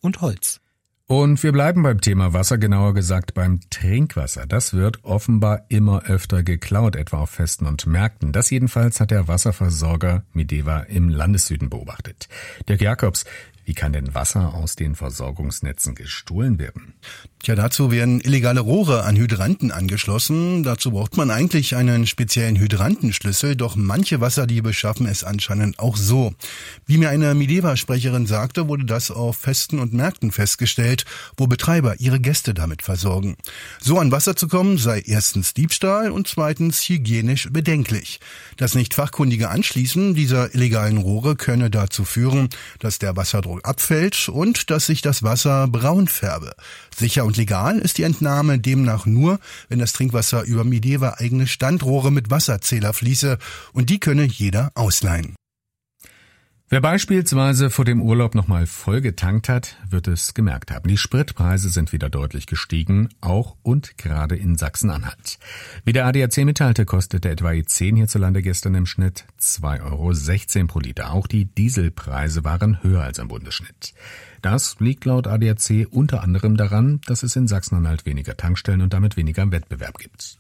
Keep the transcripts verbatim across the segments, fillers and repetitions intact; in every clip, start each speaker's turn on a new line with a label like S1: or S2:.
S1: und Holz.
S2: Und wir bleiben beim Thema Wasser, genauer gesagt beim Trinkwasser. Das wird offenbar immer öfter geklaut, etwa auf Festen und Märkten. Das jedenfalls hat der Wasserversorger Mideva im Landessüden beobachtet. Dirk Jakobs, wie kann denn Wasser aus den Versorgungsnetzen gestohlen werden?
S3: Tja, dazu werden illegale Rohre an Hydranten angeschlossen. Dazu braucht man eigentlich einen speziellen Hydrantenschlüssel, doch manche Wasserdiebe schaffen es anscheinend auch so. Wie mir eine Mideva-Sprecherin sagte, wurde das auf Festen und Märkten festgestellt, wo Betreiber ihre Gäste damit versorgen. So an Wasser zu kommen, sei erstens Diebstahl und zweitens hygienisch bedenklich. Das nicht fachkundige Anschließen dieser illegalen Rohre könne dazu führen, dass der Wasserdruck abfällt und dass sich das Wasser braun färbe. Sicher und legal ist die Entnahme demnach nur, wenn das Trinkwasser über Mideva eigene Standrohre mit Wasserzähler fließe, und die könne jeder ausleihen.
S2: Wer beispielsweise vor dem Urlaub nochmal voll getankt hat, wird es gemerkt haben. Die Spritpreise sind wieder deutlich gestiegen, auch und gerade in Sachsen-Anhalt. Wie der A D A C mitteilte, kostete etwa E zehn hierzulande gestern im Schnitt zwei Euro sechzehn pro Liter. Auch die Dieselpreise waren höher als im Bundesschnitt. Das liegt laut A D A C unter anderem daran, dass es in Sachsen-Anhalt weniger Tankstellen und damit weniger Wettbewerb gibt.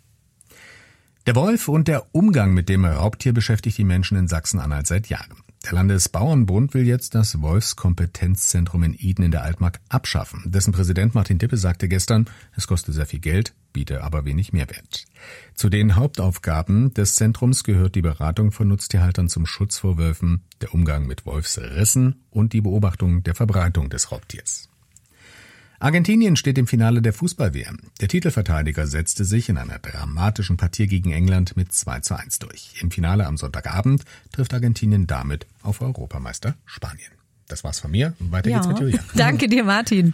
S2: Der Wolf und der Umgang mit dem Raubtier beschäftigt die Menschen in Sachsen-Anhalt seit Jahren. Der Landesbauernbund will jetzt das Wolfskompetenzzentrum in Iden in der Altmark abschaffen. Dessen Präsident Martin Dippe sagte gestern, es koste sehr viel Geld, biete aber wenig Mehrwert. Zu den Hauptaufgaben des Zentrums gehört die Beratung von Nutztierhaltern zum Schutz vor Wölfen, der Umgang mit Wolfsrissen und die Beobachtung der Verbreitung des Raubtiers. Argentinien steht im Finale der Fußball-W M. Der Titelverteidiger setzte sich in einer dramatischen Partie gegen England mit zwei zu eins durch. Im Finale am Sonntagabend trifft Argentinien damit auf Europameister Spanien. Das war's von mir. Weiter ja. geht's mit Julia.
S4: Danke dir, Martin.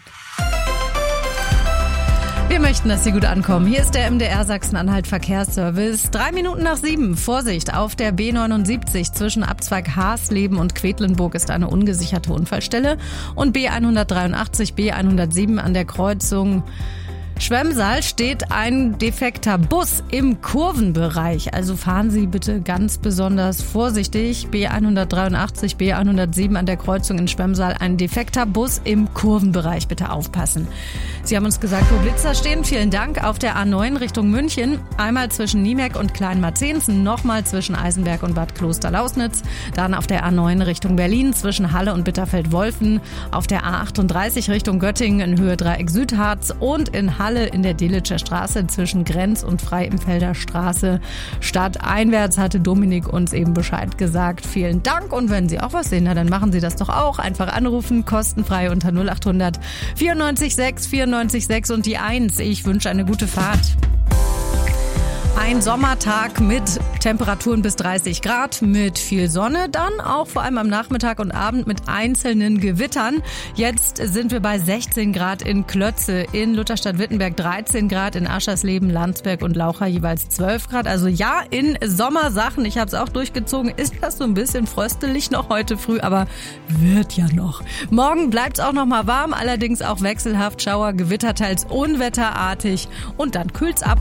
S4: Wir möchten, dass Sie gut ankommen. Hier ist der M D R Sachsen-Anhalt Verkehrsservice. Drei Minuten nach sieben. Vorsicht, auf der B neunundsiebzig zwischen Abzweig Hasleben und Quedlinburg ist eine ungesicherte Unfallstelle. Und B hundertdreiundachtzig, B hundertsieben an der Kreuzung Schwemmsaal steht ein defekter Bus im Kurvenbereich. Also fahren Sie bitte ganz besonders vorsichtig. B hundertdreiundachtzig, B hundertsieben an der Kreuzung in Schwemmsaal ein defekter Bus im Kurvenbereich. Bitte aufpassen. Sie haben uns gesagt, wo Blitzer stehen. Vielen Dank. Auf der A neun Richtung München. Einmal zwischen Niemek und Kleinmarzenzen, nochmal zwischen Eisenberg und Bad Klosterlausnitz. Dann auf der A neun Richtung Berlin zwischen Halle und Bitterfeld-Wolfen. Auf der A achtunddreißig Richtung Göttingen in Höhe Dreieck Südharz und in Halle in der Delitscher Straße zwischen Grenz und Freienfelder Straße. Stadteinwärts hatte Dominik uns eben Bescheid gesagt. Vielen Dank, und wenn Sie auch was sehen, na, dann machen Sie das doch auch. Einfach anrufen, kostenfrei unter null acht hundert vierundneunzig sechs vierundneunzig sechs und die eins. Ich wünsche eine gute Fahrt. Ein Sommertag mit Temperaturen bis dreißig Grad, mit viel Sonne, dann auch vor allem am Nachmittag und Abend mit einzelnen Gewittern. Jetzt sind wir bei sechzehn Grad in Klötze, in Lutherstadt-Wittenberg dreizehn Grad, in Aschersleben, Landsberg und Laucha jeweils zwölf Grad. Also ja, in Sommersachen, ich habe es auch durchgezogen, ist das so ein bisschen fröstelig noch heute früh, aber wird ja noch. Morgen bleibt es auch noch mal warm, allerdings auch wechselhaft, Schauer, Gewitter, teils unwetterartig, und dann kühlt's ab.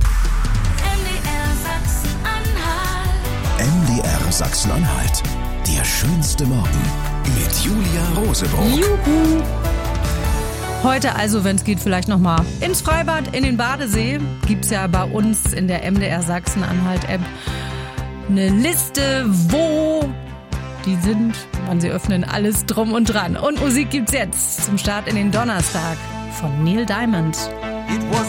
S5: M D R Sachsen-Anhalt. Der schönste Morgen mit Julia Roseburg.
S4: Juhu! Heute also, wenn es geht, vielleicht nochmal ins Freibad, in den Badesee. Gibt's ja bei uns in der M D R Sachsen-Anhalt-App eine Liste, wo die sind, wann sie öffnen, alles drum und dran. Und Musik gibt's jetzt zum Start in den Donnerstag von Neil Diamond.